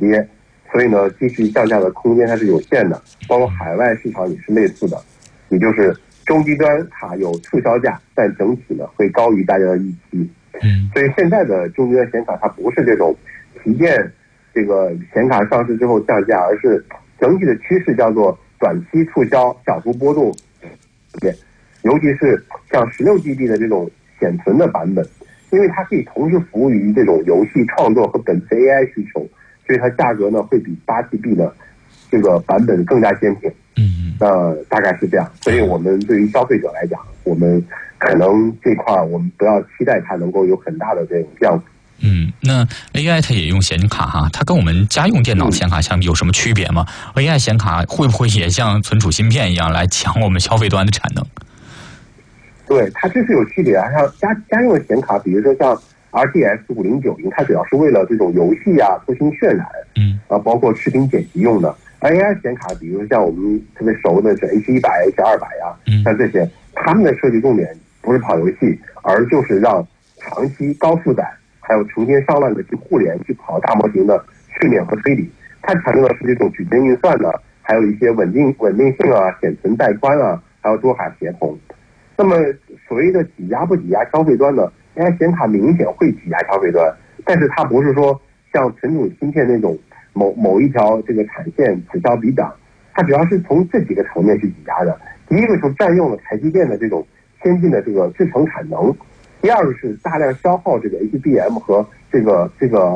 跌，所以呢，继续降价的空间它是有限的。包括海外市场也是类似的，也就是中低端卡有促销价，但整体呢会高于大家的预期。所以现在的中低端显卡它不是这种旗舰这个显卡上市之后降价，而是整体的趋势叫做短期促销、小幅波动。尤其是像16GB 的这种显存的版本，因为它可以同时服务于这种游戏创作和本次 AI 需求，所以它价格呢会比8GB 的这个版本更加坚挺。大概是这样。所以我们对于消费者来讲，我们可能这块我们不要期待它能够有很大的这种降幅。 那 AI 它也用显卡哈，它跟我们家用电脑显卡相比有什么区别吗？AI 显卡会不会也像存储芯片一样来抢我们消费端的产能？ 对，它这是有区别啊。像家用的显卡，比如说像 RTX 5090，它主要是为了这种游戏啊、图形渲染，包括视频剪辑用的。AI 显卡，比如像我们特别熟的是 H100、H200啊，像这些，他们的设计重点不是跑游戏，而就是让长期高负载还有成千上万的去互联去跑大模型的训练和推理。它强调的是这种矩阵运算的，还有一些稳定性啊、显存带宽啊，还有多卡协同。那么所谓的挤压不挤压消费端呢 ？AI 显卡明显会挤压消费端，但是它不是说像存储芯片那种某一条这个产线此消彼长，它主要是从这几个层面去挤压的。第一个是占用了台积电的这种先进的这个制程产能，第二个是大量消耗这个 HBM 和这个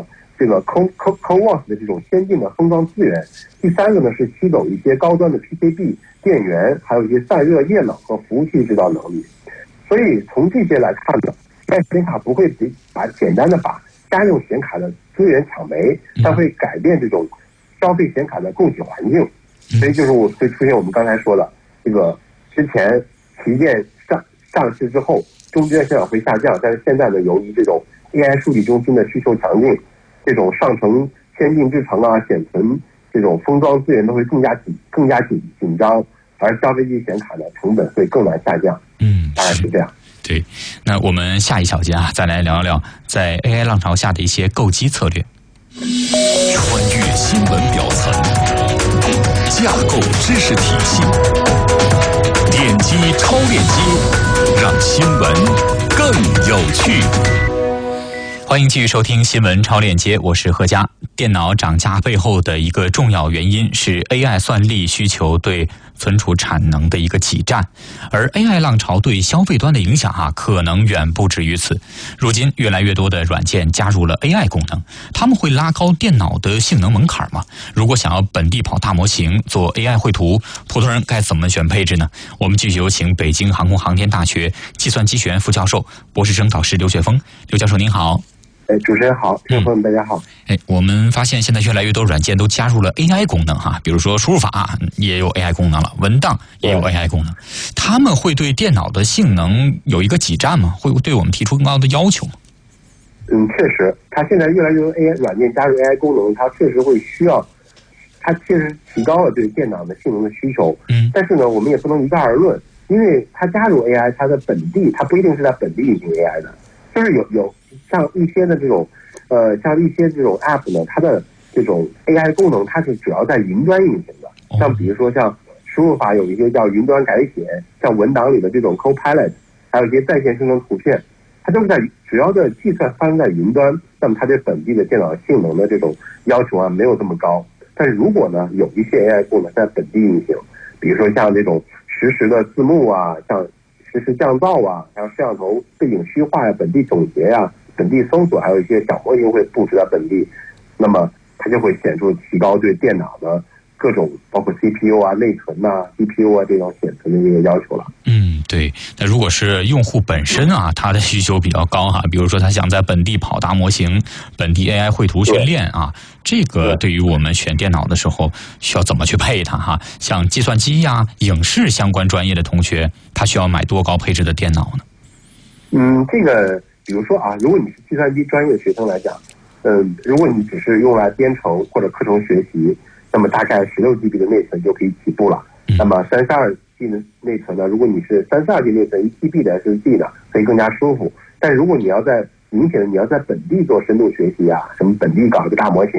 CoWoS 的这种先进的封装资源，第三个呢是吸走一些高端的 PCB 电源，还有一些散热、液冷和服务器制造能力。所以从这些来看呢，AI显卡不会简单的把家用显卡的资源抢没，它会改变这种消费显卡的供给环境。所以就是会出现我们刚才说的这个之前旗舰上市之后，中低端显卡会下降，但是现在呢，由于这种 AI 数据中心的需求强劲，这种上层先进制程啊、显存这种封装资源都会更加紧张，而消费级显卡的成本会更难下降。大概是这样。 对，那我们下一小节再来聊聊在 AI 浪潮下的一些购机策略。 穿越新闻表层，架构知识体系，点击超链接，让新闻更有趣。 欢迎继续收听新闻超链接，我是何佳。电脑涨价背后的一个重要原因是 AI 算力需求对存储产能的一个挤占，而 AI 浪潮对消费端的影响可能远不止于此。如今越来越多的软件加入了 AI 功能，他们会拉高电脑的性能门槛吗？如果想要本地跑大模型、做 AI 绘图，普通人该怎么选配置呢？我们继续有请北京航空航天大学计算机学院副教授、博士生导师刘雪峰。刘教授您好。 主持人好，听众朋友们大家好。 我们发现现在越来越多软件都加入了 AI 功能比如说输入法也有 AI 功能了，文档也有 AI 功能，他们会对电脑的性能有一个挤占吗？会对我们提出更高的要求吗？ 确实，它现在越来越多 AI 软件加入 AI 功能，它确实会需要，它确实提高了对电脑的性能的需求。但是呢，我们也不能一概而论，因为它加入 AI， 它的本地它不一定是在本地运行 AI 的，就是有像一些的这种像一些这种 App 呢，它的这种 AI 功能它是主要在云端运行的。像比如说像输入法有一些叫云端改写，像文档里的这种 Copilot， 还有一些在线生成图片，它都是在主要的计算发生在云端，那么它对本地的电脑性能的这种要求没有这么高。但是如果呢有一些 AI 功能在本地运行，比如说像这种实时的字幕像实时降噪还有摄像头背景虚化本地总结本地搜索，还有一些小模型会布置在本地，那么它就会显著提高对电脑的各种包括 CPU 内存GPU 这种显存的一个要求了。 对。那如果是用户本身他的需求比较高比如说他想在本地跑大模型、本地 AI 绘图训练这个对于我们选电脑的时候需要怎么去配它像计算机影视相关专业的同学，他需要买多高配置的电脑呢？ 这个比如说如果你是计算机专业的学生来讲，如果你只是用来编程或者课程学习，那么大概16GB 的内存就可以起步了。那么32G 的内存呢，如果你是32G 内存1TB 的 SSD 呢，可以更加舒服。但如果你要在本地做深度学习什么本地搞一个大模型，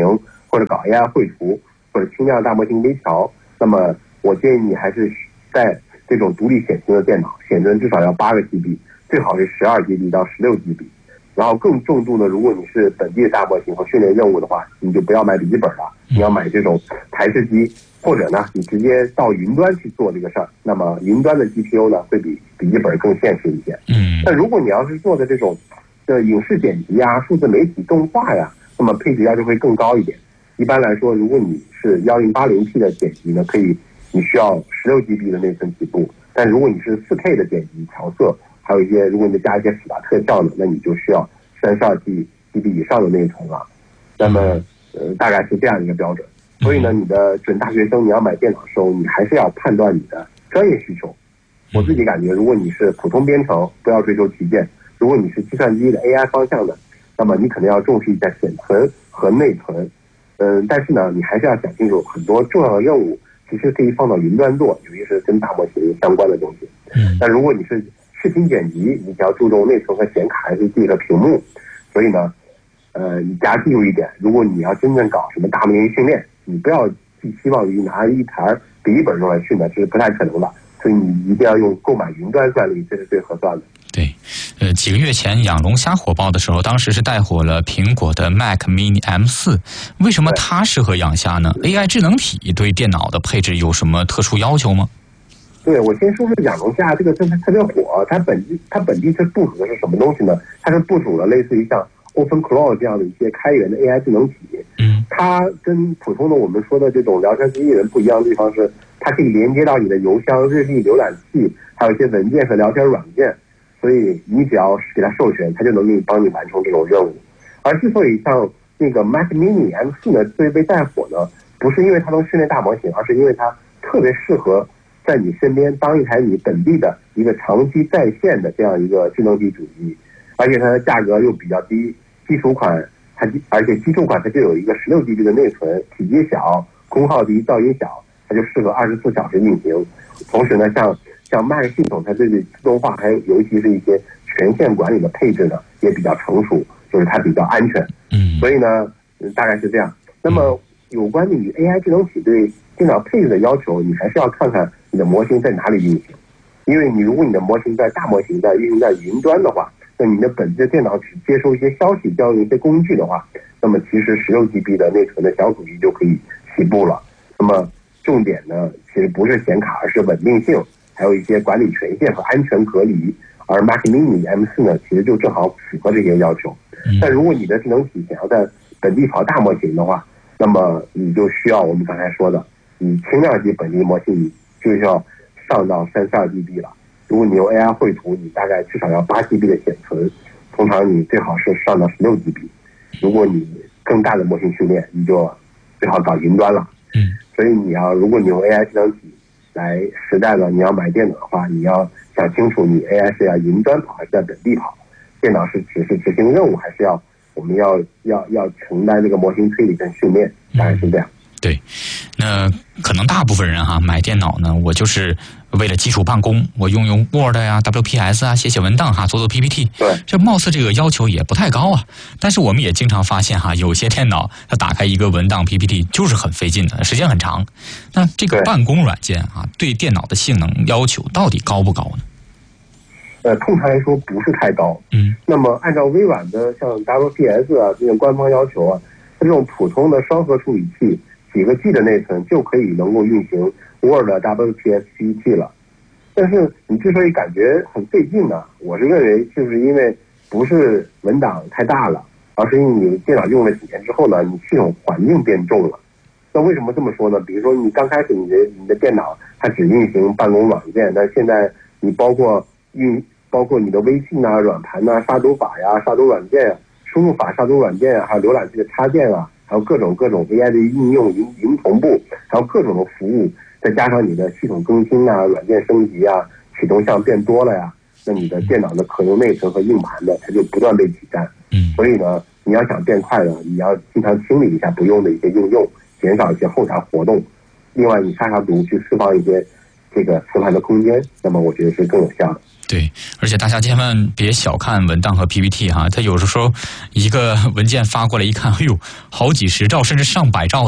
或者搞 AI 绘图，或者轻量大模型微调，那么我建议你还是在这种独立显存的电脑，显存至少要8个 GB， 最好是12 GB 到16 GB。然后更重度的，如果你是本地的大模型和训练任务的话，你就不要买笔记本了，你要买这种台式机，或者呢，你直接到云端去做这个事儿。那么云端的 GPU 呢，会比笔记本更现实一些。但如果你要是做的这种影视剪辑啊、数字媒体动画呀，那么配置要求会更高一点。一般来说，如果你是1080P 的剪辑呢，你需要16 GB 的内存起步。但如果你是4K 的剪辑调色，还有一些，如果你再加一些复杂特效呢，那你就需要32 GB 以上的内存了。那么大概是这样一个标准。所以呢，你的准大学生你要买电脑的时候，你还是要判断你的专业需求。我自己感觉，如果你是普通编程，不要追求旗舰；如果你是计算机的 AI 方向的，那么你可能要重视一下显存和内存。但是呢，你还是要想清楚，很多重要的任务其实可以放到云端做，尤其是跟大模型相关的东西。但如果你是视频剪辑，你只要注重内存和显卡 SD 和屏幕。所以呢，你大家记住一点，如果你要真正搞什么大模型训练，你不要寄希望于拿一台笔记本用来训的，这是不太可能的。所以你一定要用购买云端算力，这是最合算的。 对，几个月前养龙虾火爆的时候，当时是带火了苹果的 Mac Mini M4。为什么它适合养虾呢？ AI 智能体对电脑的配置有什么特殊要求吗？ 对，我先说说养龙虾这个真的特别火。它本地是部署的是什么东西呢？它是部署了类似于像 OpenClaw 这样的一些开源的 AI 智能体。它跟普通的我们说的这种聊天机器人不一样的地方是，它可以连接到你的邮箱、日历、浏览器，还有一些文件和聊天软件。所以你只要给它授权，它就能帮你完成这种任务。而之所以像那个 Mac Mini M4 呢，最被带火呢，不是因为它能训练大模型，而是因为它特别适合在你身边当一台你本地的一个长期在线的这样一个智能体主机，而且它的价格又比较低，基础款它就有一个16 GB 的内存，体积小，功耗低，噪音小，它就适合24小时运行。同时呢，像 Mac 系统，它对自动化还有尤其是一些权限管理的配置呢，也比较成熟，就是它比较安全。所以呢，大概是这样。那么有关于 AI 智能体对电脑配置的要求，你还是要看看你的模型在哪里运行。因为如果你的模型在大模型运行在云端的话，那你的本地的电脑只接收一些消息，调用一些工具的话，那么其实16 GB 的内存的小主机就可以起步了。那么重点呢，其实不是显卡，而是稳定性，还有一些管理权限和安全隔离。而 Mac Mini M4 呢，其实就正好符合这些要求。但如果你的智能体想要在本地跑大模型的话，那么你就需要我们刚才说的，你轻量级本地模型你就需要上到32 GB 了。如果你用 AI 绘图，你大概至少要8 GB 的显存，通常你最好是上到16 GB。如果你更大的模型训练，你就最好搞云端了。所以如果你用 AI 智能体来实在的你要买电脑的话，你要想清楚你 AI 是要云端跑还是在本地跑，电脑是只是执行任务，还是我们要承担这个模型推理跟训练，大概是这样。 对，那可能大部分人买电脑呢，我就是为了基础办公，我用 Word 呀、WPS 啊，写文档做做 PPT。 对， 这貌似这个要求也不太高啊。但是我们也经常发现有些电脑它打开一个文档 PPT 就是很费劲的，时间很长。那这个办公软件对电脑的性能要求到底高不高呢？ 通常来说不是太高。那么按照微软的像 WPS 这种官方要求这种普通的双核处理器几个 G 的内存就可以能够运行 Word WPS PPT 了。但是你之所以感觉很费劲呢，我是认为就是因为不是文档太大了，而是因为你电脑用了几年之后呢，你系统环境变重了。那为什么这么说呢？比如说你刚开始你的电脑它只运行办公软件，但现在你包括你的微信软盘杀毒法杀毒软件输入法杀毒软件还有浏览器的插件还有各种 AI 的应用云同步，还有各种的服务，再加上你的系统更新软件升级启动项变多了那你的电脑的可用内存和硬盘它就不断被挤占。所以呢，你要想变快你要经常清理一下不用的一些应用，减少一些后台活动。另外，你杀毒去释放一些这个磁盘的空间，那么我觉得是更有效的。 对，而且大家千万别小看文档和 PPT 哈，它有的时候一个文件发过来一看，哎呦，好几十兆甚至上百兆